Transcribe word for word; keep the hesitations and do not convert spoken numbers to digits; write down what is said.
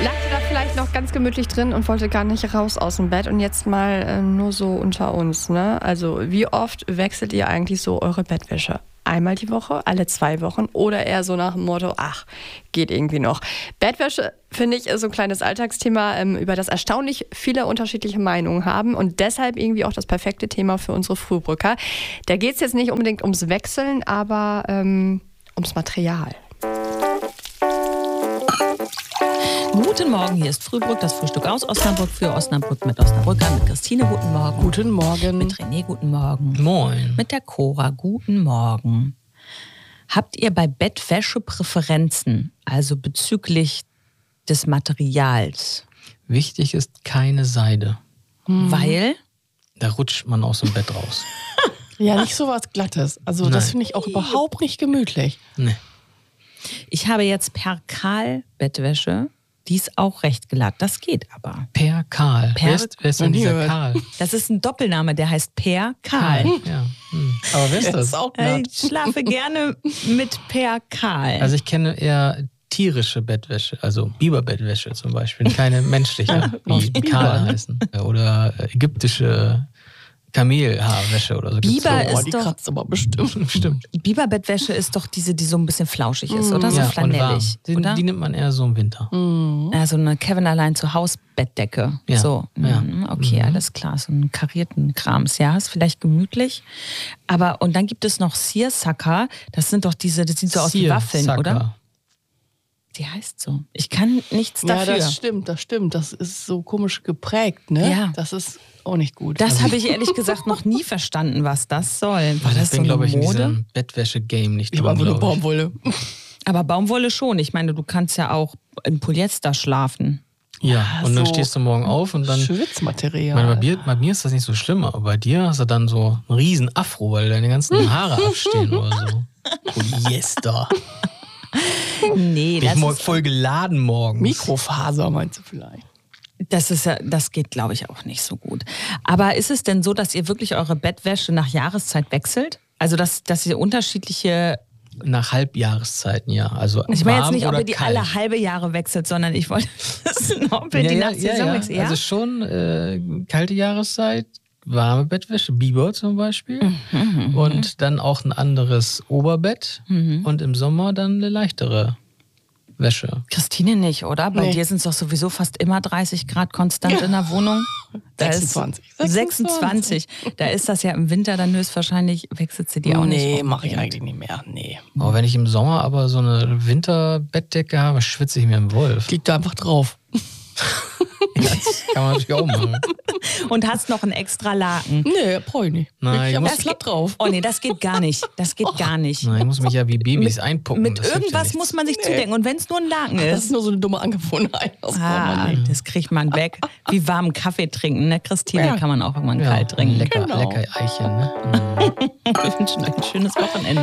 lag ihr da vielleicht noch ganz gemütlich drin und wollte gar nicht raus aus dem Bett. Und jetzt mal äh, nur so unter uns, ne? Also wie oft wechselt ihr eigentlich so eure Bettwäsche? Einmal die Woche, alle zwei Wochen oder eher so nach dem Motto, ach, geht irgendwie noch. Bettwäsche, finde ich, ist so ein kleines Alltagsthema, ähm, über das erstaunlich viele unterschiedliche Meinungen haben und deshalb irgendwie auch das perfekte Thema für unsere Frühbrücker. Da geht es jetzt nicht unbedingt ums Wechseln, aber ähm, ums Material. Guten Morgen, hier ist Frühbrück, das Frühstück aus Osnabrück für Osnabrück mit Osnabrücker, mit Christine, guten Morgen. Guten Morgen. Mit René, guten Morgen. Moin. Mit der Cora, guten Morgen. Habt ihr bei Bettwäsche Präferenzen, also bezüglich des Materials? Wichtig ist keine Seide. Mhm. Weil? Da rutscht man aus dem Bett raus. Ja, nicht so was Glattes. Also Nein. das finde ich auch überhaupt nicht gemütlich. Nee. Ich habe jetzt Perkal-Bettwäsche. Die ist auch recht glatt. Das geht aber. Perkal. Per- wer, ist, wer ist denn dieser Karl? Das ist ein Doppelname, der heißt Perkal. Ja. Hm. Aber wer ist Das das? ist auch Äh, glatt. Ich schlafe gerne mit Perkal. Also ich kenne eher tierische Bettwäsche, also Biberbettwäsche zum Beispiel, keine menschliche, Aus wie Biber. Karl heißen. Oder ägyptische Kamelhaarwäsche oder so. gibt's Biber so. Boah, ist die doch- kratzt aber bestimmt. Stimmt. Biberbettwäsche ist doch diese, die so ein bisschen flauschig ist, oder? So Ja, und warm. flanellig, Die, oder? die nimmt man eher so im Winter. Also eine Kevin allein zu Haus Bettdecke. Ja. So, Ja. mhm, okay, alles klar, so einen karierten Krams. Ja, ist vielleicht gemütlich. Aber und dann gibt es noch Seersucker. Das sind doch diese, das sieht so aus wie Waffeln, Seersucker. oder? Die heißt so. Ich kann nichts Ja, dafür. das stimmt, das stimmt. Das ist so komisch geprägt, ne? Ja. Das ist auch nicht gut. Das habe ich ehrlich gesagt noch nie verstanden, was das soll. War Also das ich bin, so eine glaube ich, in Mode? diesem Bettwäsche-Game nicht ich habe drin, einfach nur glaube ich. Baumwolle. Aber Baumwolle schon. Ich meine, du kannst ja auch in Polyester schlafen. Ja, und dann so stehst du morgen auf und dann... Schwitzmaterial. Ich meine, bei, mir, bei mir ist das nicht so schlimm, aber bei dir hast du dann so einen riesen Afro, weil deine ganzen Haare abstehen oder so. Polyester. Nee, Bin das ich morgen ist, voll geladen morgens. Mikrofaser meinst du vielleicht? das ist ja, das geht, glaube ich, auch nicht so gut. Aber ist es denn so, dass ihr wirklich eure Bettwäsche nach Jahreszeit wechselt? Also, dass, dass ihr unterschiedliche. Nach Halbjahreszeiten, ja. Also Ich meine jetzt warm nicht, ob oder ihr die kalt. alle halbe Jahre wechselt, sondern ich wollte wissen, ob ihr ja, die ja, nach ja, Saison ja. wechselt. Ja? Also schon äh, kalte Jahreszeit, warme Bettwäsche, Biber zum Beispiel. Mhm, Und dann auch ein anderes Oberbett. Und im Sommer dann eine leichtere Wäsche. Christine nicht, oder? Bei Nee. dir sind es doch sowieso fast immer dreißig Grad konstant in der Wohnung. Da ist- sechsundzwanzig. sechsundzwanzig. Da ist das ja im Winter dann höchstwahrscheinlich, wechselt sie die auch nicht. Nee, mache ich eigentlich nicht mehr. Nee. Aber wenn ich im Sommer aber so eine Winterbettdecke habe, schwitze ich mir im Wolf. Liegt da einfach drauf. Das kann man natürlich auch machen. Und hast noch einen extra Laken. Nee, brauche ich nicht. Nein, ich ich habe muss- das Blatt drauf. Oh nee, das geht gar nicht. Das geht gar nicht. Nein, ich muss mich ja wie Babys einpucken. Mit das hilft ja irgendwas nichts. muss man sich zudecken. Und wenn es nur ein Laken Das ist. ist nur so eine dumme Angewohnheit. Das braucht Ah, man nicht. das kriegt man weg. Wie warmen Kaffee trinken. Ne? Christine Ja. kann man auch irgendwann Ja, kalt trinken. lecker, Genau. lecker Eichen. Ne? Mm. Wir wünschen euch ein schönes Wochenende.